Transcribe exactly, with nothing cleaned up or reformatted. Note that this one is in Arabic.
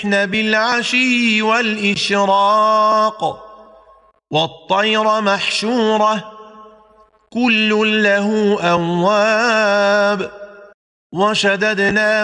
بالعشي والإشراق والطير محشورة كل له أواب وشددنا